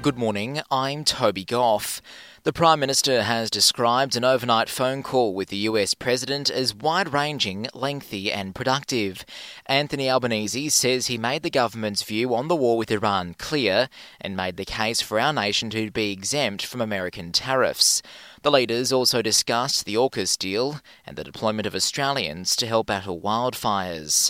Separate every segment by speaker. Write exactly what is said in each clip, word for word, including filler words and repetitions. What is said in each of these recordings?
Speaker 1: Good morning, I'm Toby Goff. The Prime Minister has described an overnight phone call with the U S President as wide-ranging, lengthy and productive. Anthony Albanese says he made the government's view on the war with Iran clear and made the case for our nation to be exempt from American tariffs. The leaders also discussed the AUKUS deal and the deployment of Australians to help battle wildfires.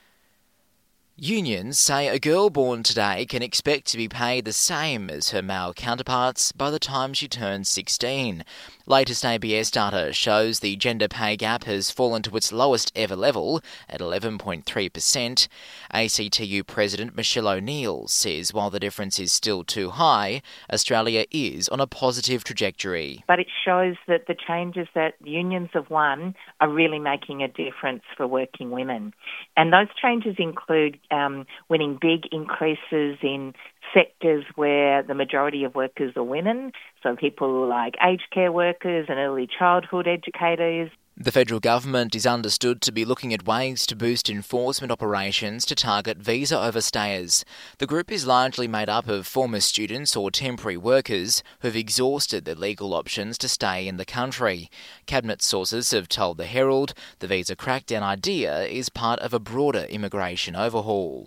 Speaker 1: Unions say a girl born today can expect to be paid the same as her male counterparts by the time she turns sixteen. Latest A B S data shows the gender pay gap has fallen to its lowest ever level at eleven point three percent. A C T U President Michelle O'Neill says while the difference is still too high, Australia is on a positive trajectory.
Speaker 2: But it shows that the changes that unions have won are really making a difference for working women. And those changes include Um, winning big increases in sectors where the majority of workers are women, so people like aged care workers and early childhood educators.
Speaker 1: The federal government is understood to be looking at ways to boost enforcement operations to target visa overstayers. The group is largely made up of former students or temporary workers who've exhausted their legal options to stay in the country. Cabinet sources have told the Herald the visa crackdown idea is part of a broader immigration overhaul.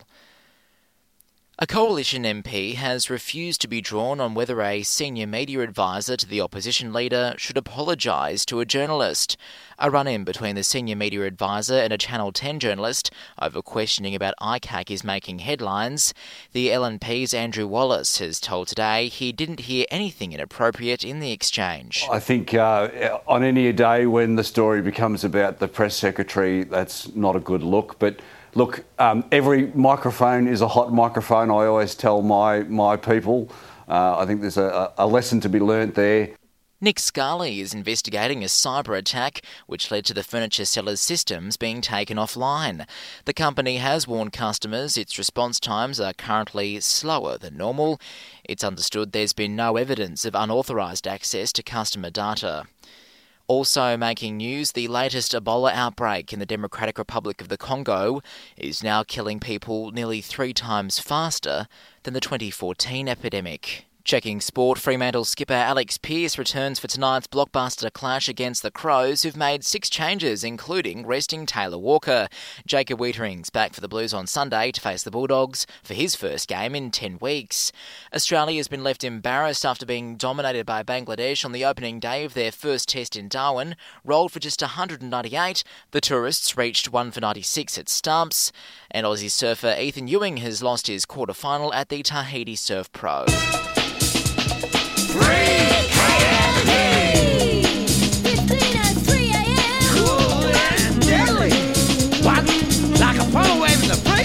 Speaker 1: A Coalition M P has refused to be drawn on whether a senior media advisor to the opposition leader should apologise to a journalist. A run-in between the senior media advisor and a Channel ten journalist over questioning about I C A C is making headlines. The L N P's Andrew Wallace has told Today he didn't hear anything inappropriate in the exchange.
Speaker 3: I think uh, on any day when the story becomes about the press secretary, that's not a good look. But Look, um, every microphone is a hot microphone. I always tell my my people. Uh, I think there's a, a lesson to be learnt there.
Speaker 1: Nick Scully is investigating a cyber attack which led to the furniture seller's systems being taken offline. The company has warned customers its response times are currently slower than normal. It's understood there's been no evidence of unauthorised access to customer data. Also making news, the latest Ebola outbreak in the Democratic Republic of the Congo is now killing people nearly three times faster than the twenty fourteen epidemic. Checking sport, Fremantle skipper Alex Pearce returns for tonight's blockbuster clash against the Crows, who've made six changes, including resting Taylor Walker. Jacob Weitering's back for the Blues on Sunday to face the Bulldogs for his first game in ten weeks. Australia has been left embarrassed after being dominated by Bangladesh on the opening day of their first test in Darwin. Rolled for just one hundred ninety-eight, the tourists reached one for ninety-six at stumps, and Aussie surfer Ethan Ewing has lost his quarter-final at the Tahiti Surf Pro.